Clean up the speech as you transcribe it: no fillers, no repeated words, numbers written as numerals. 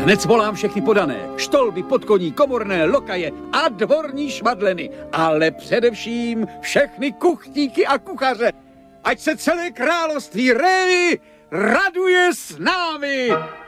Hned svolám všechny podané, štolby, podkoní, komorné, lokaje a dvorní šmadleny, ale především všechny kuchníky a kuchaře. Ať se celé království Révy raduje s námi!